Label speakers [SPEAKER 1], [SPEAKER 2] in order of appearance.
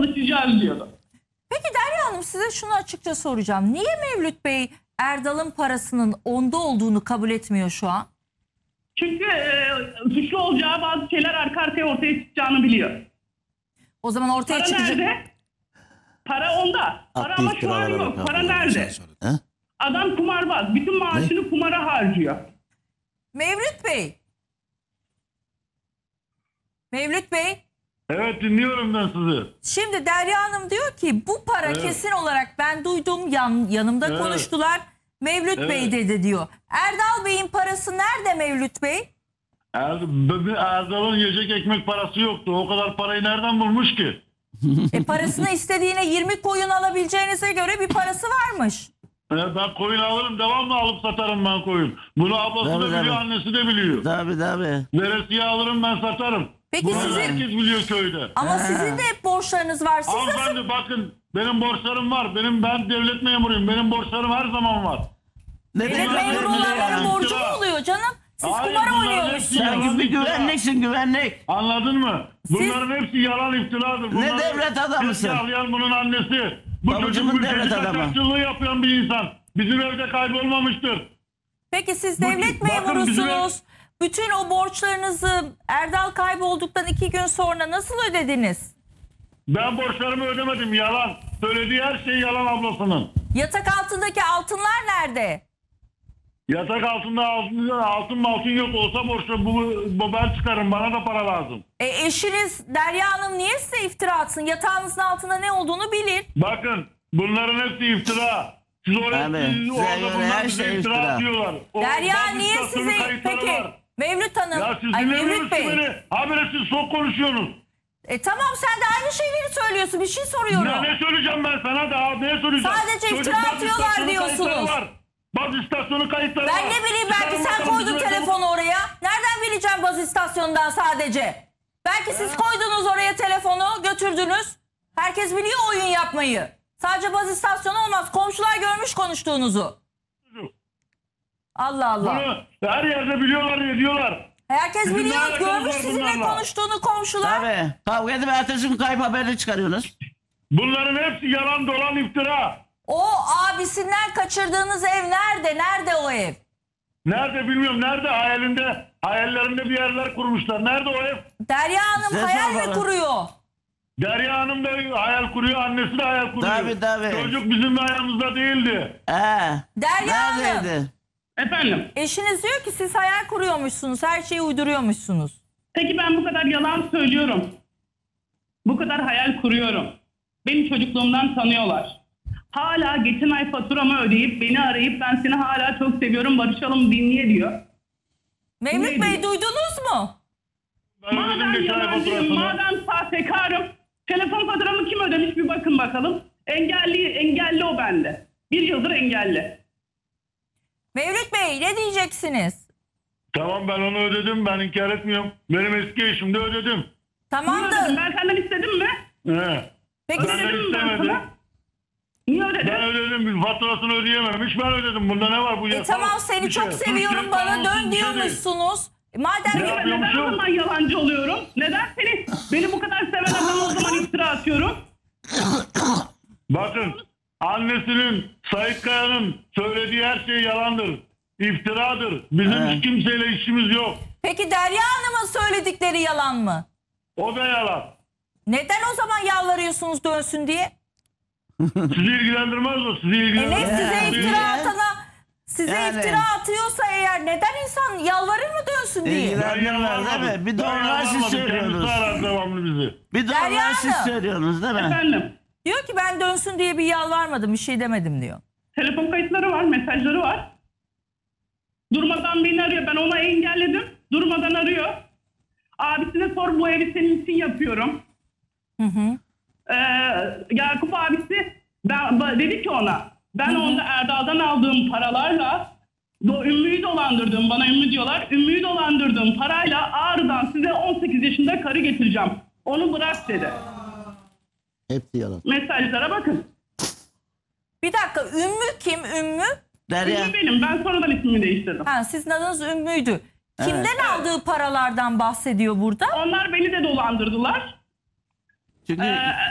[SPEAKER 1] çalışacağız diyordu.
[SPEAKER 2] Peki Derya Hanım, size şunu açıkça soracağım. Niye Mevlüt Bey Erdal'ın parasının onda olduğunu kabul etmiyor şu an?
[SPEAKER 1] Çünkü suçlu olacağı bazı şeyler arka arkaya ortaya çıkacağını biliyor.
[SPEAKER 2] O zaman ortaya
[SPEAKER 1] Para
[SPEAKER 2] çıkacak.
[SPEAKER 1] nerede? Para onda. Para ama şu an yok. Para nerede?
[SPEAKER 3] Ha?
[SPEAKER 1] Adam kumarbaz. Bütün maaşını kumara harcıyor.
[SPEAKER 2] Mevlüt Bey. Mevlüt Bey.
[SPEAKER 4] Evet, dinliyorum ben sizi.
[SPEAKER 2] Şimdi Derya Hanım diyor ki bu para
[SPEAKER 4] Evet.
[SPEAKER 2] kesin olarak ben duydum, yanımda
[SPEAKER 4] Evet.
[SPEAKER 2] konuştular. Mevlüt
[SPEAKER 4] Evet.
[SPEAKER 2] Bey dedi diyor. Erdal Bey'in parası nerede Mevlüt Bey?
[SPEAKER 4] Erdal'ın yiyecek ekmek parası yoktu. O kadar parayı nereden bulmuş ki?
[SPEAKER 2] Parasını istediğine 20 koyun alabileceğinize göre bir parası varmış.
[SPEAKER 4] Ben koyun alırım, devamlı alıp satarım ben koyun. Bunu ablası
[SPEAKER 3] Tabii,
[SPEAKER 4] da biliyor,
[SPEAKER 3] tabii.
[SPEAKER 4] annesi de biliyor.
[SPEAKER 3] Tabii.
[SPEAKER 4] Veresiye alırım, ben satarım.
[SPEAKER 2] Peki
[SPEAKER 4] Bunu
[SPEAKER 2] sizin-
[SPEAKER 4] herkes biliyor köyde.
[SPEAKER 2] Ama sizin de hep borçlarınız var. Siz nasıl?
[SPEAKER 4] Hanımefendi bakın, benim borçlarım var. Ben devlet memuruyum. Benim borçlarım her zaman var.
[SPEAKER 2] Devlet
[SPEAKER 4] Bunlar
[SPEAKER 2] memuru
[SPEAKER 4] hepsi
[SPEAKER 2] olanların
[SPEAKER 4] yalan,
[SPEAKER 2] borcu
[SPEAKER 4] iftira.
[SPEAKER 2] mu oluyor canım? Siz
[SPEAKER 4] Hayır,
[SPEAKER 2] kumar
[SPEAKER 4] bunların
[SPEAKER 2] oynuyormuşsunuz.
[SPEAKER 4] hepsi
[SPEAKER 3] Sen
[SPEAKER 4] yalan,
[SPEAKER 3] gibi
[SPEAKER 4] iftira.
[SPEAKER 3] güvenliksin, güvenlik.
[SPEAKER 4] Anladın mı? Bunların hepsi yalan, iftiradır. Bunların
[SPEAKER 3] devlet adamısın?
[SPEAKER 4] Tezgahlayan bunun annesi. Bu çocuk
[SPEAKER 3] Babacığımın
[SPEAKER 4] mülteci
[SPEAKER 3] devlet adamı.
[SPEAKER 4] kaçakçılığı yapan bir insan. Bizim evde kaybolmamıştır.
[SPEAKER 2] Peki siz
[SPEAKER 4] Bakın,
[SPEAKER 2] devlet
[SPEAKER 4] bakın
[SPEAKER 2] memurusunuz. Bütün o borçlarınızı Erdal kaybolduktan 2 gün sonra nasıl ödediniz?
[SPEAKER 4] Ben borçlarımı ödemedim, yalan. Söylediği her şey yalan ablasının.
[SPEAKER 2] Yatak altındaki altınlar nerede?
[SPEAKER 4] Yatak altında altın yok olsa borçlu bu ben çıkarım, bana da para lazım.
[SPEAKER 2] Eşiniz Derya Hanım niye size iftira atsın? Yatağınızın altında ne olduğunu bilir.
[SPEAKER 4] Bakın, bunların hepsi iftira. Siz oraya
[SPEAKER 3] Tabii,
[SPEAKER 4] siz
[SPEAKER 3] size
[SPEAKER 4] orada
[SPEAKER 3] göre
[SPEAKER 4] bunlar
[SPEAKER 3] her
[SPEAKER 4] bize
[SPEAKER 3] şey
[SPEAKER 4] iftira
[SPEAKER 3] iftira.
[SPEAKER 4] atıyorlar. O
[SPEAKER 2] Derya
[SPEAKER 4] bazı
[SPEAKER 2] niye
[SPEAKER 4] istasyonun
[SPEAKER 2] size...
[SPEAKER 4] kayıtları
[SPEAKER 2] Peki
[SPEAKER 4] var.
[SPEAKER 2] Mevlüt Hanım.
[SPEAKER 4] Ya siz
[SPEAKER 2] Ay
[SPEAKER 4] dinlemiyor
[SPEAKER 2] Mevlüt
[SPEAKER 4] musunuz
[SPEAKER 2] Bey.
[SPEAKER 4] beni? Habire siz çok konuşuyorsunuz.
[SPEAKER 2] Tamam, sen de aynı şeyleri söylüyorsun. Bir şey soruyorum.
[SPEAKER 4] Ya ne söyleyeceğim ben sana da? Ne söyleyeceğim?
[SPEAKER 2] Sadece
[SPEAKER 4] Çocuk
[SPEAKER 2] iftira
[SPEAKER 4] baz
[SPEAKER 2] atıyorlar
[SPEAKER 4] istasyonu
[SPEAKER 2] diyorsunuz.
[SPEAKER 4] kayıtları var. Baz istasyonu kayıtları var.
[SPEAKER 2] Ben ne bileyim, belki
[SPEAKER 4] Çıkarın
[SPEAKER 2] sen
[SPEAKER 4] bakalım
[SPEAKER 2] koydun
[SPEAKER 4] bizim
[SPEAKER 2] telefonu oraya. Nereden bileceğim baz istasyonundan sadece? Belki siz koydunuz oraya telefonu, götürdünüz. Herkes biliyor oyun yapmayı. Sadece baz istasyonu olmaz. Komşular görmüş konuştuğunuzu. Allah Allah.
[SPEAKER 4] Bunu her yerde biliyorlar, ediyorlar.
[SPEAKER 2] Herkes
[SPEAKER 4] Bizim ne
[SPEAKER 2] biliyor,
[SPEAKER 4] alakamız
[SPEAKER 2] görmüş
[SPEAKER 4] var
[SPEAKER 2] sizinle
[SPEAKER 4] bunlarla?
[SPEAKER 2] konuştuğunu komşular.
[SPEAKER 3] Tabii. Kavga edip ertesi gün kayıp haberi çıkarıyorsunuz.
[SPEAKER 4] Bunların hepsi yalan, dolan, iftira.
[SPEAKER 2] O abisinden kaçırdığınız ev nerede? Nerede o ev?
[SPEAKER 4] Nerede bilmiyorum. Nerede? Hayallerinde bir yerler kurmuşlar. Nerede o ev?
[SPEAKER 2] Derya Hanım
[SPEAKER 3] Size
[SPEAKER 2] hayal mi
[SPEAKER 3] sormalı.
[SPEAKER 2] kuruyor?
[SPEAKER 4] Derya Hanım da hayal kuruyor. Annesi de hayal kuruyor.
[SPEAKER 3] Tabii.
[SPEAKER 4] Çocuk bizim de ayağımızda değildi.
[SPEAKER 2] Derya Hanım.
[SPEAKER 3] Neredeydi?
[SPEAKER 1] Efendim.
[SPEAKER 2] Eşiniz diyor ki siz hayal kuruyormuşsunuz. Her şeyi uyduruyormuşsunuz.
[SPEAKER 1] Peki ben bu kadar yalan söylüyorum. Bu kadar hayal kuruyorum. Beni çocukluğumdan tanıyorlar. Hala geçen ay faturamı ödeyip beni arayıp ben seni hala çok seviyorum, barışalım, dinle diyor.
[SPEAKER 2] Mevlüt
[SPEAKER 1] Neydi?
[SPEAKER 2] Bey duydunuz mu?
[SPEAKER 4] Ben ödedim
[SPEAKER 1] Madem
[SPEAKER 4] geçen ay
[SPEAKER 1] yalancıyım,
[SPEAKER 4] faturasını.
[SPEAKER 1] madem sahtekarım, telefon faturamı kim ödemiş bir bakın bakalım. Engelli o bende. 1 yıldır engelli.
[SPEAKER 2] Mevlüt Bey ne diyeceksiniz?
[SPEAKER 4] Tamam, ben onu ödedim. Ben inkar etmiyorum. Benim eski eşim de ödedim.
[SPEAKER 1] Niye
[SPEAKER 2] Tamamdır.
[SPEAKER 1] ödedim? Ben senden istedim mi?
[SPEAKER 4] He.
[SPEAKER 2] Peki
[SPEAKER 4] Ben
[SPEAKER 2] siz...
[SPEAKER 4] de
[SPEAKER 1] Ödedim mi ben
[SPEAKER 4] istemedim.
[SPEAKER 1] sana? Niye ödedim?
[SPEAKER 4] Ben ödedim. Faturasını ödeyememiş. Ben ödedim. Bunda ne var? Bu yasal
[SPEAKER 2] Tamam, seni
[SPEAKER 4] bir şey.
[SPEAKER 2] çok
[SPEAKER 4] Suç
[SPEAKER 2] seviyorum,
[SPEAKER 4] değil,
[SPEAKER 2] bana
[SPEAKER 4] kanunsuz
[SPEAKER 2] dön
[SPEAKER 4] bir şey değil.
[SPEAKER 2] diyormuşsunuz. Madem
[SPEAKER 4] Ya-
[SPEAKER 2] ki
[SPEAKER 1] Ben neden o
[SPEAKER 4] Yapıyormuşum.
[SPEAKER 1] zaman yalancı oluyorum? Neden beni bu kadar seven adama o zaman iftira atıyorum?
[SPEAKER 4] Bakın, annesinin, Sait Kaya'nın söylediği her şey yalandır. İftiradır. Bizim hiç kimseyle işimiz yok.
[SPEAKER 2] Peki Derya Hanım'ın söyledikleri yalan mı?
[SPEAKER 4] O da yalan.
[SPEAKER 2] Neden o zaman yalvarıyorsunuz dönsün diye?
[SPEAKER 4] Sizi ilgilendirmez o. Sizi
[SPEAKER 2] Ne
[SPEAKER 4] ilgilendirmez.
[SPEAKER 2] size iftira
[SPEAKER 3] Yani.
[SPEAKER 2] atana, size
[SPEAKER 3] Yani.
[SPEAKER 2] iftira atıyorsa eğer neden insan yalvarır mı dönsün diye?
[SPEAKER 3] İlgilendirmez değil mi? Bir de onlar siz söylüyorsunuz.
[SPEAKER 4] Kendisi arar devamlı bizi.
[SPEAKER 3] Bir de
[SPEAKER 2] Derya
[SPEAKER 3] onlar siz
[SPEAKER 2] Hanım.
[SPEAKER 3] söylüyorsunuz değil mi?
[SPEAKER 1] Efendim,
[SPEAKER 2] Diyor ki ben dönsün diye bir yalvarmadım, bir şey demedim diyor.
[SPEAKER 1] telefon kayıtları var, mesajları var. Durmadan beni arıyor. Ben onu engelledim. Durmadan arıyor. Abisine sor, bu evi senin için yapıyorum. Yakup abisi dedi ki ona, ben onda Erdal'dan aldığım paralarla Ümmü'yü dolandırdım, bana Ümmü diyorlar. Ümmü'yü dolandırdığım parayla Ağrı'dan size 18 yaşında karı getireceğim. Onu bırak dedi.
[SPEAKER 3] Hepsi yalan.
[SPEAKER 1] Mesajlara bakın.
[SPEAKER 2] Bir dakika, Ümmü kim Ümmü?
[SPEAKER 3] Derya.
[SPEAKER 1] Ümmü benim. Ben sonradan ismimi değiştirdim.
[SPEAKER 2] Ha, sizin adınız Ümmü'ydü. Kimden aldığı paralardan bahsediyor burada?
[SPEAKER 1] Onlar beni de dolandırdılar.
[SPEAKER 3] Çünkü